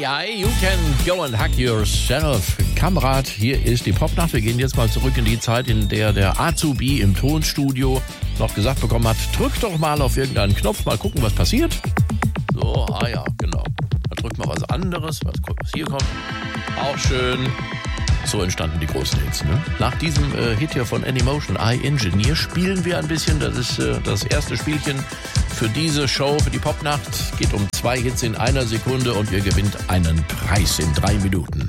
You can go and hack yourself. Kamerad, hier ist die Popnacht. Wir gehen jetzt mal zurück in die Zeit, in der Azubi im Tonstudio noch gesagt bekommen hat, drück doch mal auf irgendeinen Knopf, mal gucken, was passiert. So, ja, genau. Dann drückt mal was anderes, was hier kommt. Auch schön. So entstanden die großen Hits. Ne? Nach diesem Hit hier von Anymotion, iEngineer, spielen wir ein bisschen. Das ist das erste Spielchen für diese Show, für die Popnacht. Geht um 2 Hits in einer Sekunde und ihr gewinnt einen Preis in 3 Minuten.